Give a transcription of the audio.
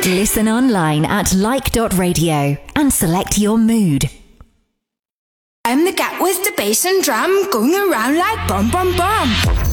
Listen online at like.radio and select your mood. I'm the cat with the bass and drum going around like bum bum bum.